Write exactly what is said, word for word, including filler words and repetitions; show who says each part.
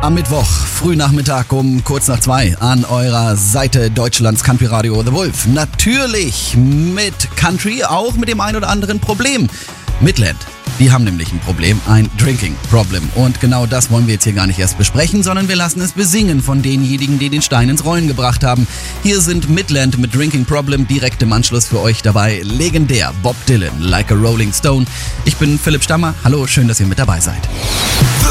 Speaker 1: Am Mittwoch, Frühnachmittag um kurz nach zwei an eurer Seite Deutschlands Country Radio The Wolf. Natürlich mit Country, auch mit dem ein oder anderen Problem. Midland, die haben nämlich ein Problem, ein Drinking Problem. Und genau das wollen wir jetzt hier gar nicht erst besprechen, sondern wir lassen es besingen von denjenigen, die den Stein ins Rollen gebracht haben. Hier sind Midland mit Drinking Problem, direkt im Anschluss für euch dabei. Legendär Bob Dylan, Like a Rolling Stone. Ich bin Philipp Stammer. Hallo, schön, dass ihr mit dabei seid.